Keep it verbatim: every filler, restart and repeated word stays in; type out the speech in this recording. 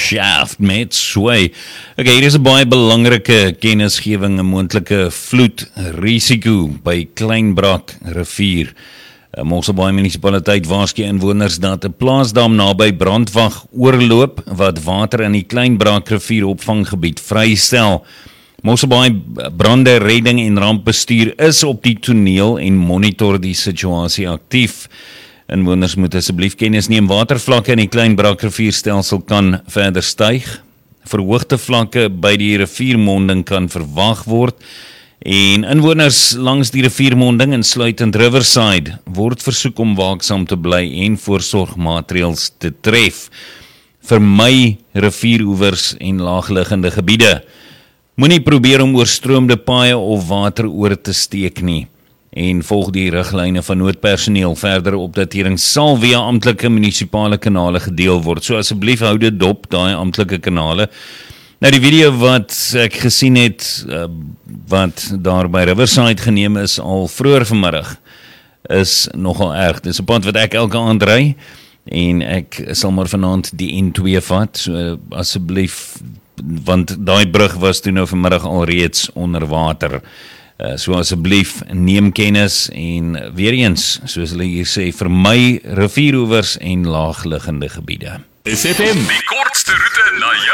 Shaft met Sway. Ok, hier is 'n baie belangrike kennisgewing, 'n moontlike vloedrisiko by Kleinbrak rivier. Mosselbaai munisipaliteit waarsku inwoners dat 'n plaasdam naby Brandwag oorloop wat water in die Kleinbrak rivier opvanggebied vrystel. Mosselbaai brande, redding en rampbestuur is op die toneel en monitor die situasie aktief. Inwoners moet asseblief kennis neem, watervlakke in die Kleinbrak rivierstelsel kan verder styg. Verhoogde vlakke by die riviermonding kan verwag word. En inwoners langs die riviermonding insluitend Riverside word versoek om waaksaam te bly en voorsorgmaatreëls te tref. Vermy rivieroewers en laagliggende gebiede. Moenie probeer om oorstroomde paaie of water oor te steek nie. En volg die riglyne van noodpersoneel. Verdere opdatering sal via amptelike munisipale kanale gedeel word. So asseblief hou dit dop, daai amptelike kanale. Nou die video wat ek gesien het, uh, wat daar by Riverside geneem is al vroeër vanmiddag, is nogal erg. Dis 'n pad wat ek elke aand ry, en ek sal maar vanaand die N twee vat, so uh, asseblief, want daai brug was toe nou vanmiddag al reeds onder water. Uh, so asseblief neem kennis en weer eens, soos hulle hier sê, vermy rivieroewers en laagliggende gebiede. S F M, die kortste roete na